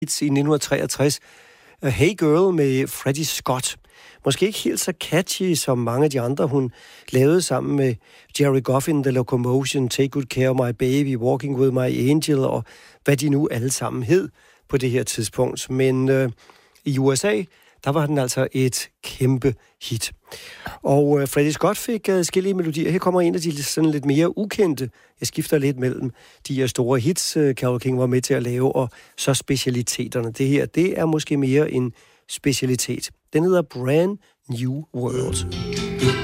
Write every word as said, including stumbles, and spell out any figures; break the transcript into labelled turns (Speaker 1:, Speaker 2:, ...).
Speaker 1: i nitten treogtres. Hey Girl med Freddie Scott. Måske ikke helt så catchy som mange af de andre, hun lavede sammen med Jerry Goffin, The Locomotion, Take Good Care of My Baby, Walking With My Angel og hvad de nu alle sammen hed på det her tidspunkt. Men øh, i U S A, der var den altså et kæmpe hit. Og øh, Freddie Scott fik adskillige melodier. Her kommer en af de sådan lidt mere ukendte. Jeg skifter lidt mellem de her store hits, øh, Carole King var med til at lave, og så specialiteterne. Det her, det er måske mere en specialitet. Den hedder Brand New World.